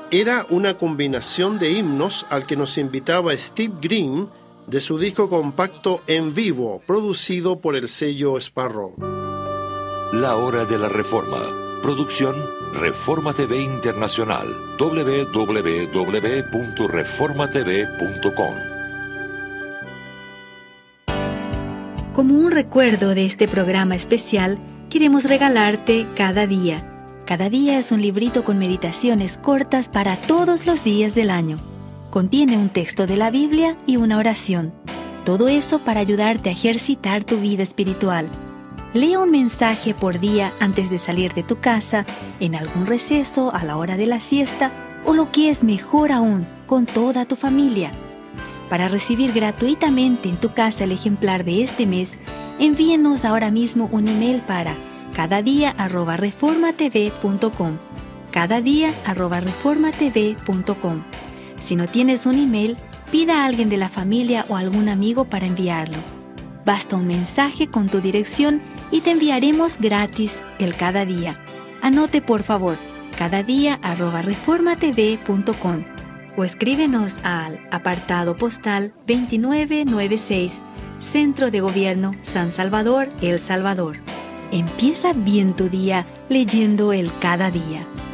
era una combinación de himnos al que nos invitaba Steve Green de su disco compacto En Vivo, producido por el sello Sparrow. La Hora de la Reforma. Producción Reforma TV Internacional. www.reformatv.com. Como un recuerdo de este programa especial, queremos regalarte Cada Día. Cada Día es un librito con meditaciones cortas para todos los días del año. Contiene un texto de la Biblia y una oración. Todo eso para ayudarte a ejercitar tu vida espiritual. Lee un mensaje por día antes de salir de tu casa, en algún receso, a la hora de la siesta, o lo que es mejor aún, con toda tu familia. Para recibir gratuitamente en tu casa el ejemplar de este mes, envíenos ahora mismo un email para cadadia@reformatv.com. cadadia@reformatv.com. Si no tienes un email, pida a alguien de la familia o algún amigo para enviarlo. Basta un mensaje con tu dirección y te enviaremos gratis el Cada Día. Anote por favor, cadadia@reformatv.com o escríbenos al apartado postal 2996, Centro de Gobierno San Salvador, El Salvador. Empieza bien tu día leyendo el Cada Día.